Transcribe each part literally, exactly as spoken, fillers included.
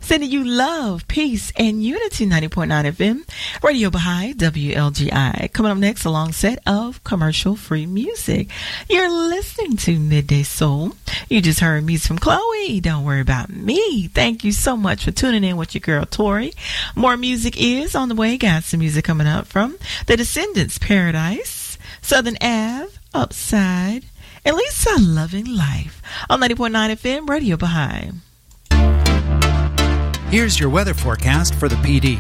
Sending you love, peace, and unity. Ninety point nine F M, Radio Baha'i, W L G I. Coming up next, a long set of commercial-free music. You're listening to Midday Soul. You just heard music from Chloe. Don't worry about me. Thank you so much for tuning in with your girl Tori. More music is on the way. Got some music coming up from The Descendants, Paradise, Southern Ave, Upside, and Lisa Loving Life on ninety point nine F M, Radio Baha'i. Here's your weather forecast for the P D.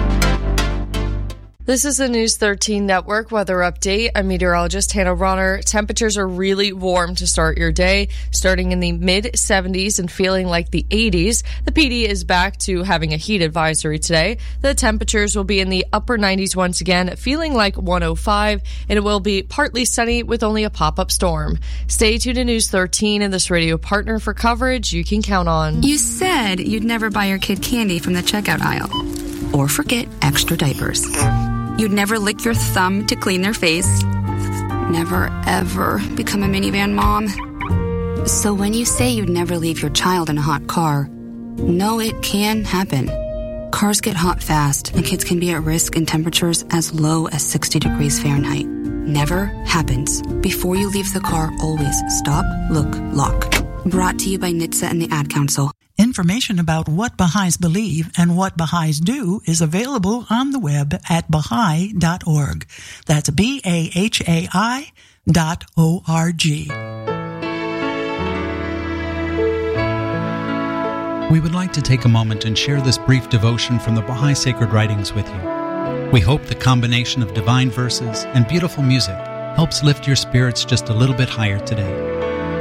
This is the News thirteen Network weather update. I'm meteorologist Hannah Ronner. Temperatures are really warm to start your day, starting in the mid seventies and feeling like the eighties. The P D is back to having a heat advisory today. The temperatures will be in the upper nineties once again, feeling like one oh five, and it will be partly sunny with only a pop-up storm. Stay tuned to News thirteen and this radio partner for coverage you can count on. You said you'd never buy your kid candy from the checkout aisle or forget extra diapers. You'd never lick your thumb to clean their face. Never, ever become a minivan mom. So when you say you'd never leave your child in a hot car, know it can happen. Cars get hot fast, and kids can be at risk in temperatures as low as sixty degrees Fahrenheit. Never happens. Before you leave the car, always stop, look, lock. Brought to you by N H T S A and the Ad Council. Information about what Baha'is believe and what Baha'is do is available on the web at Baha'i dot org. That's B A H A I dot O R G. We would like to take a moment and share this brief devotion from the Baha'i Sacred Writings with you. We hope the combination of divine verses and beautiful music helps lift your spirits just a little bit higher today.